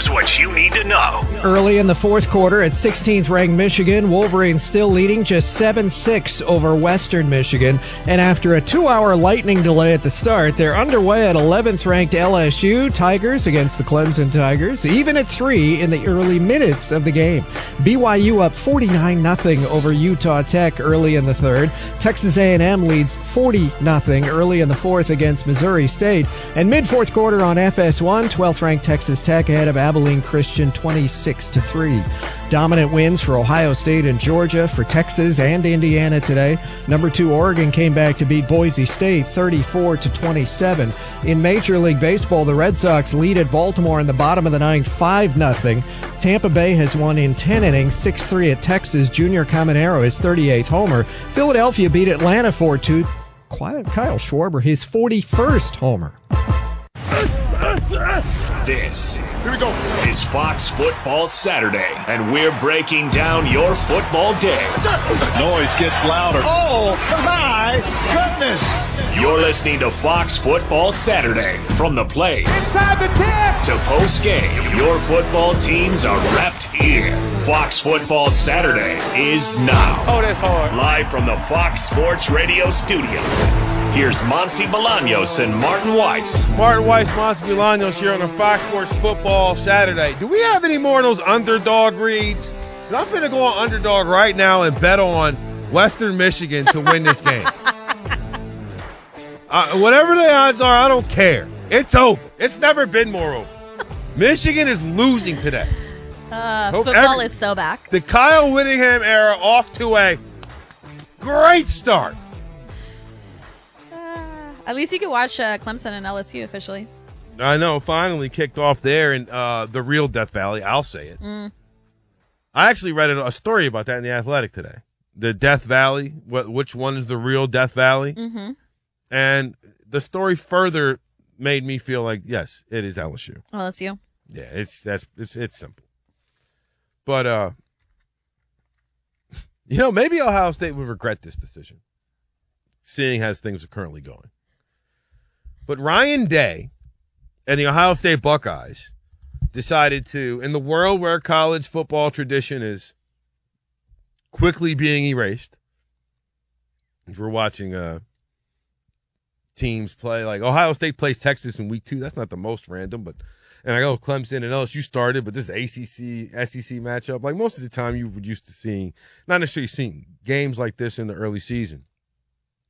Here's what you need to know. Early in the fourth quarter at 16th-ranked Michigan, Wolverines still leading just 7-6 over Western Michigan. And after a 2-hour lightning delay at the start, they're underway at 11th-ranked LSU. Tigers against the Clemson Tigers, even at 3 in the early minutes of the game. BYU up 49-0 over Utah Tech early in the third. Texas A&M leads 40-0 early in the fourth against Missouri State. And mid-fourth quarter on FS1, 12th-ranked Texas Tech ahead of Abilene Christian 26-3. Dominant wins for Ohio State and Georgia, for Texas and Indiana today. Number 2 Oregon came back to beat Boise State 34-27. In Major League Baseball, the Red Sox lead at Baltimore in the bottom of the ninth 5-0. Tampa Bay has won in 10 innings, 6-3 at Texas. Junior Caminero his 38th homer. Philadelphia beat Atlanta 4-2. Kyle Schwarber his 41st homer. This is Fox Football Saturday, and we're breaking down your football day. Noise gets louder. Oh, my goodness. You're listening to Fox Football Saturday. From the plays to post-game, your football teams are wrapped here. Fox Football Saturday is now. Oh, that's hard. Live from the Fox Sports Radio studios. Here's Monty Bolaños and Martin Weiss. Martin Weiss, Monty Bolaños here on the Fox Sports Football Saturday. Do we have any more of those underdog reads? 'Cause I'm going to go on underdog right now and bet on Western Michigan to win this game. Whatever the odds are, I don't care. It's over. It's never been more over. Michigan is losing today. Football is so back. The Kyle Whittingham era off to a great start. At least you can watch Clemson and LSU officially. I know, finally kicked off there in the real Death Valley. I'll say it. I actually read a story about that in The Athletic today. The Death Valley, which one is the real Death Valley? Mm-hmm. And the story further made me feel like, yes, it is LSU. LSU? Yeah, it's simple. But, maybe Ohio State would regret this decision, seeing as things are currently going. But Ryan Day and the Ohio State Buckeyes decided to, in the world where college football tradition is quickly being erased, if we're watching teams play, like Ohio State plays Texas in week 2. That's not the most random, and I go Clemson and LSU started, but this ACC, SEC matchup, like most of the time you were used to seeing, not necessarily seeing games like this in the early season.